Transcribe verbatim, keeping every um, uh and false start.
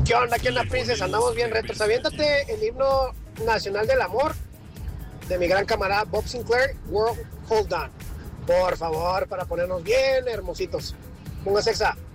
¿Qué onda? ¿Qué onda, Princess? Andamos bien retos. Aviéntate el himno nacional del amor de mi gran camarada Bob Sinclair, World Hold On. Por favor, para ponernos bien hermositos. Ponga sexa.